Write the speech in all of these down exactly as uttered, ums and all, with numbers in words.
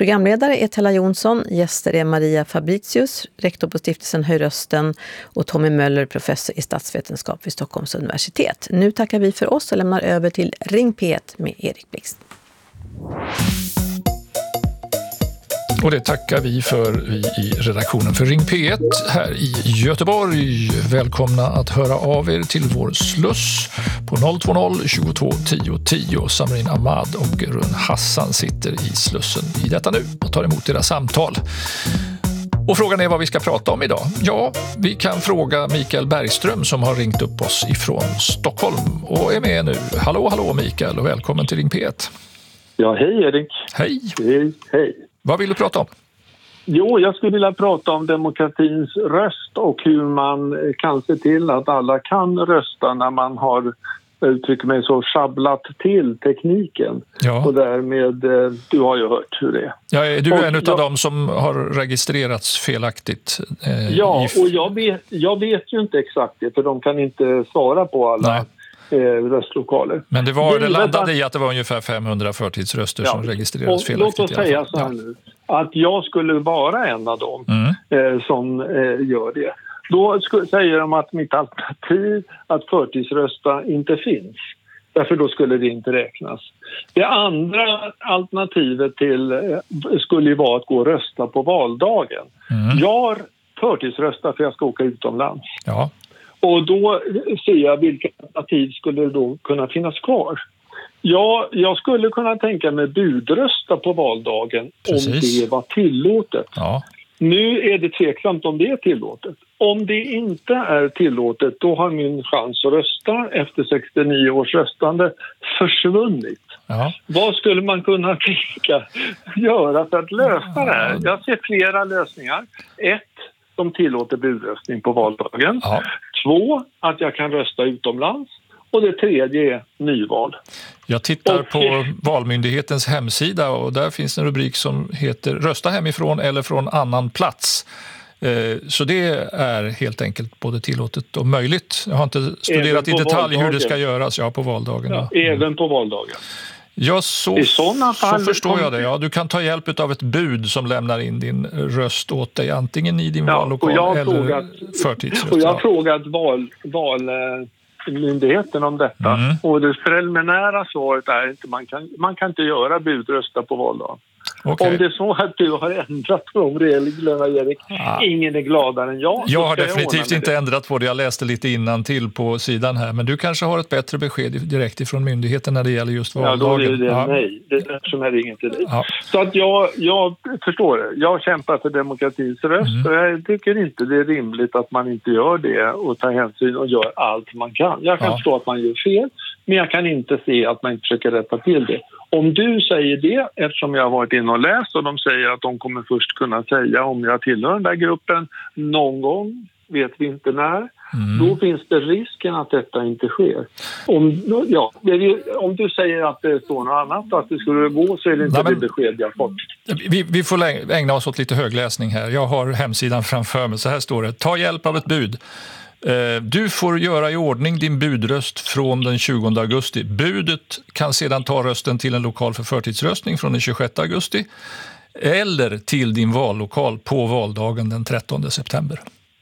Programledare är Tella Jonsson, gäster är Maria Fabricius, rektor på stiftelsen Höj rösten, och Tommy Möller, professor i statsvetenskap vid Stockholms universitet. Nu tackar vi för oss och lämnar över till Ring P ett med Erik Blixt. Och det tackar vi för, vi i redaktionen för Ring P ett här i Göteborg. Välkomna att höra av er till vår sluss på noll två noll tjugotvå tio tio. Samrin Ahmad och Run Hassan sitter i slussen i detta nu och tar emot era samtal. Och frågan är vad vi ska prata om idag. Ja, vi kan fråga Mikael Bergström som har ringt upp oss ifrån Stockholm och är med nu. Hallå, hallå Mikael och välkommen till Ring P ett. Ja, hej Erik. Hej. Hej, hej. Vad vill du prata om? Jo, jag skulle vilja prata om demokratins röst och hur man kan se till att alla kan rösta när man har, uttrycker mig så, schabblat till tekniken. Ja. Och därmed, du har ju hört hur det är. Ja, är du och en av jag, dem som har registrerats felaktigt? Eh, ja, i... och jag vet, jag vet ju inte exakt det, för de kan inte svara på alla eh, röstlokaler. Men det, var, det, det landade att, i att det var ungefär femhundra förtidsröster ja, som registrerades och felaktigt. Låt oss säga så här ja. nu, att jag skulle vara en av dem mm. eh, som eh, gör det. Då sk- säger de att mitt alternativ att förtidsrösta inte finns. Därför då skulle det inte räknas. Det andra alternativet till eh, skulle ju vara att gå och rösta på valdagen. Mm. Jag förtidsröstar för jag ska åka utomlands. Ja. Och då ser jag vilka alternativ skulle då kunna finnas kvar. Ja, jag skulle kunna tänka mig budrösta på valdagen. Precis. Om det var tillåtet. Ja. Nu är det tveksamt om det är tillåtet. Om det inte är tillåtet, då har min chans att rösta efter sextionio års röstande försvunnit. Ja. Vad skulle man kunna tänka göra för att lösa det här? Jag ser flera lösningar. Ett, de tillåter budröstning på valdagen. Ja. Två, att jag kan rösta utomlands. Och det tredje är nyval. Jag tittar och, på Valmyndighetens hemsida och där finns en rubrik som heter Rösta hemifrån eller från annan plats. Så det är helt enkelt både tillåtet och möjligt. Jag har inte studerat i detalj valdagen. Hur det ska göras ja, på valdagen. Ja, mm. Även på valdagen. Ja, så, I sådana fall så förstår jag det. Ja. Du kan ta hjälp av ett bud som lämnar in din röst åt dig, antingen i din ja, vallokal eller frågat, förtidsröst. Och jag har frågat val, valmyndigheten om detta. Mm. Och det preliminära svaret är att man kan, man kan inte göra budrösta på valdagen. Okay. Om det är så att du har ändrat på de reglerna, Erik, ah. ingen är gladare än jag. Jag har definitivt inte det. ändrat på det. Jag läste lite innantill på sidan här. Men du kanske har ett bättre besked direkt ifrån myndigheten när det gäller just valdagen. Ja, då är det ja. nej. Det är som jag ringer till dig. Ja. Så att jag, jag förstår det. Jag kämpar för demokratins röst. Mm. Och jag tycker inte det är rimligt att man inte gör det och tar hänsyn och gör allt man kan. Jag kan ja. förstå att man gör fel. Men jag kan inte se att man inte försöker rätta till det. Om du säger det, eftersom jag har varit inne och läst och de säger att de kommer först kunna säga om jag tillhör den där gruppen någon gång, vet vi inte när, mm. då finns det risken att detta inte sker. Om, ja, om du säger att det står något annat, att det skulle gå, så är det inte Nej, men, det besked jag fått. Vi, vi får ägna oss åt lite högläsning här. Jag har hemsidan framför mig, så här står det. Ta hjälp av ett bud. Du får göra i ordning din budröst från den tjugonde augusti. Budet kan sedan ta rösten till en lokal för förtidsröstning från den tjugosjätte augusti eller till din vallokal på valdagen den trettonde september.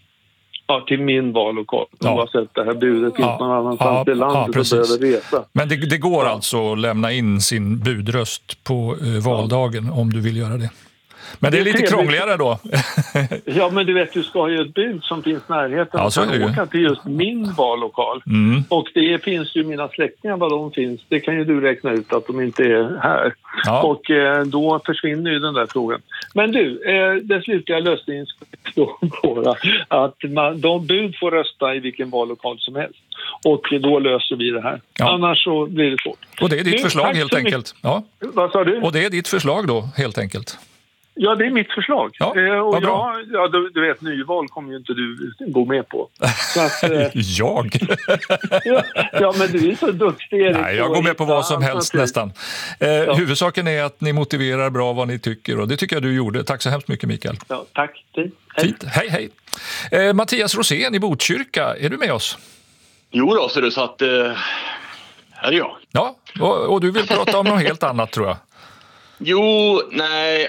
Ja, till min vallokal. Ja. Oavsett det här budet finns ja. någon annanstans ja. i landet ja, och behöver resa. Men det, det går ja. alltså att lämna in sin budröst på uh, valdagen ja. om du vill göra det. Men det är, det är lite trevligt. Krångligare då. Ja, men du vet, du ska ha ju ett bud som finns närheten. Ja, så är det. Åka till just min vallokal. Mm. Och det finns ju mina släktingar, vad de finns. Det kan ju du räkna ut att de inte är här. Ja. Och eh, då försvinner ju den där frågan. Men du, eh, den slutliga lösningen ska vara att man, de bud får rösta i vilken vallokal som helst. Och då löser vi det här. Ja. Annars så blir det svårt. Och det är ditt nu, förslag helt enkelt. Ja. Vad sa du? Och det är ditt förslag då helt enkelt. Ja, det är mitt förslag. Ja, eh, och vad bra. Jag, ja, du, du vet, nyval kommer ju inte du gå med på. Så att, eh, jag? ja, ja, men du är så duktig. Erik. Nej, jag går med på vad som helst nästan. Eh, ja. Huvudsaken är att ni motiverar bra vad ni tycker och det tycker jag du gjorde. Tack så hemskt mycket, Mikael. Ja, tack. Hej. Fint. Hej, hej. Eh, Mattias Rosén i Botkyrka, är du med oss? Jo då, så, det så att... Eh, här är jag. Ja, och, och du vill prata om något helt annat tror jag. Jo, nej,